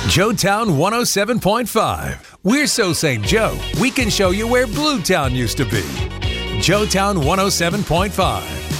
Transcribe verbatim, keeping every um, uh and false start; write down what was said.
Joetown one oh seven point five. We're so Saint Joe, we can show you where Bluetown used to be. Joetown one oh seven point five.